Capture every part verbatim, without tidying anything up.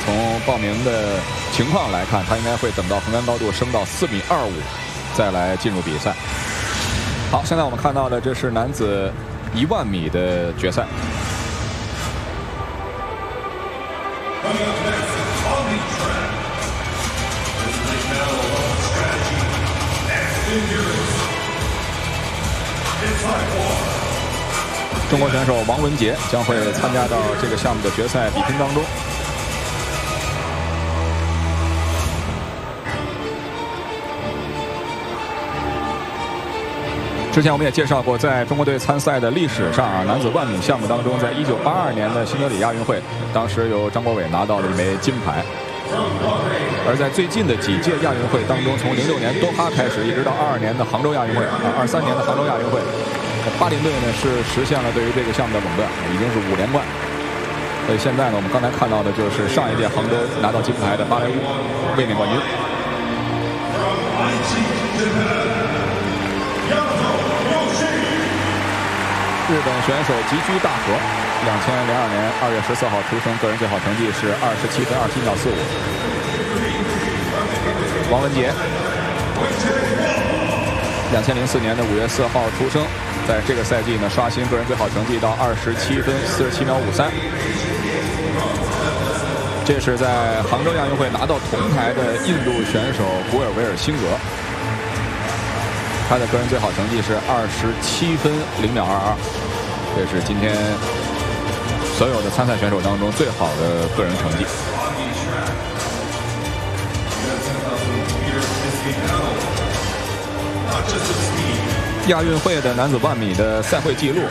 从报名的情况来看，他应该会等到横杆高度升到四米二五，再来进入比赛。好，现在我们看到的这是男子一万米的决赛。中国选手王文杰将会参加到这个项目的决赛比拼当中。之前我们也介绍过，在中国队参赛的历史上啊，男子万米项目当中，在一九八二年的新德里亚运会，当时由张国伟拿到了一枚金牌。而在最近的几届亚运会当中，从零六年多哈开始，一直到二二年的杭州亚运会啊，二三年的杭州亚运会，巴林队呢是实现了对于这个项目的垄断，已经是五连冠。所以现在呢，我们刚才看到的就是上一届杭州拿到金牌的芭蕾舞卫冕冠军。日本选手吉居大和，两千零二年二月十四号出生，个人最好成绩是二十七分二十七秒四五。王文杰，两千零四年的五月四号出生，在这个赛季呢刷新个人最好成绩到二十七分四十七秒五三。这是在杭州亚运会拿到铜牌的印度选手古尔维尔辛格。他的个人最好成绩是二十七分零秒二二，这是今天所有的参赛选手当中最好的个人成绩。亚运会的男子万米的赛会纪录，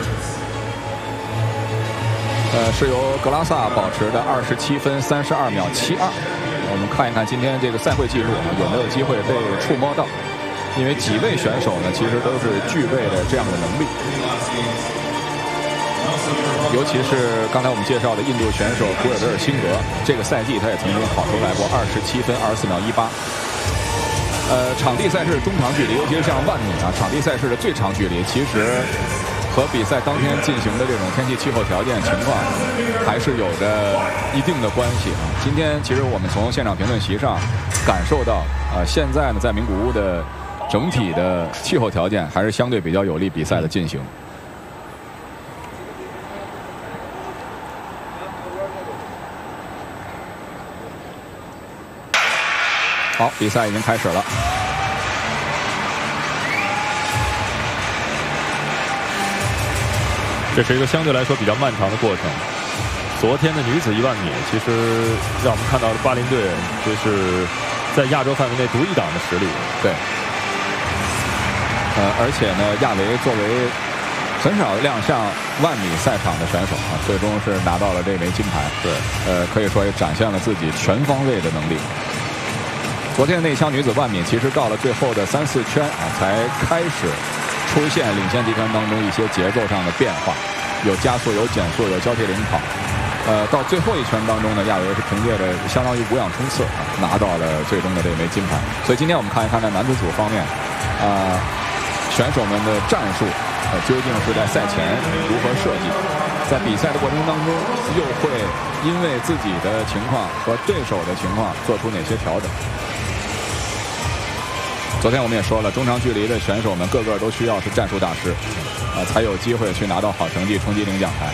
呃，是由格拉萨保持的二十七分三十二秒七二。我们看一看今天这个赛会纪录啊，有没有机会被触摸到？因为几位选手呢，其实都是具备了这样的能力，尤其是刚才我们介绍的印度选手古尔维尔辛格，这个赛季他也曾经跑出来过二十七分二十四秒一八。呃，场地赛事中长距离，尤其是像万米啊，场地赛事的最长距离，其实和比赛当天进行的这种天气气候条件情况还是有着一定的关系啊。今天其实我们从现场评论席上感受到，呃，现在呢在名古屋的整体的气候条件还是相对比较有利比赛的进行。好，比赛已经开始了。 这是一个相对来说比较漫长的过程。昨天的女子一万米，其实让我们看到了巴林队就是在亚洲范围内独一档的实力。 对。呃，而且呢，亚维作为很少亮相万米赛场的选手啊，最终是拿到了这枚金牌。 对， 呃，可以说也展现了自己全方位的能力。昨天那枪女子万米，其实到了最后的三四圈啊，才开始出现领先集团当中一些节奏上的变化，有加速，有减速，有交替领跑。呃，到最后一圈当中呢，亚维是凭借着相当于无氧冲刺啊，拿到了最终的这枚金牌。所以今天我们看一看在男子组方面，啊、呃。选手们的战术，呃，究竟是在赛前如何设计，在比赛的过程当中，又会因为自己的情况和对手的情况做出哪些调整？昨天我们也说了，中长距离的选手们个个都需要是战术大师，啊、呃，才有机会去拿到好成绩，冲击领奖台。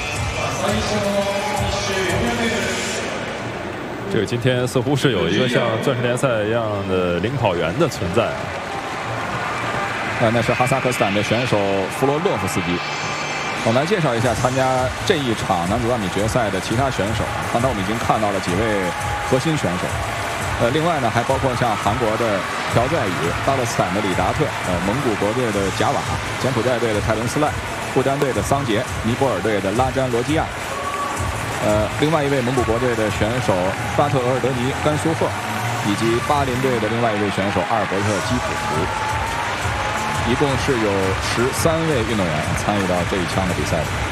这个今天似乎是有一个像钻石联赛一样的领跑员的存在。 呃，那是哈萨克斯坦的选手弗罗洛夫斯基。我们来介绍一下参加这一场男子万米决赛的其他选手。刚才我们已经看到了几位核心选手。呃，另外呢，还包括像韩国的朴在宇、巴勒斯坦的李达特、呃，蒙古国队的贾瓦、柬埔寨队的泰伦斯赖、不丹队的桑杰、尼泊尔队的拉詹罗基亚。呃，另外一位蒙古国队的选手巴特额尔德尼甘苏赫，以及巴林队的另外一位选手阿尔伯特基普图。一共是有十三位运动员参与到这一枪的比赛的。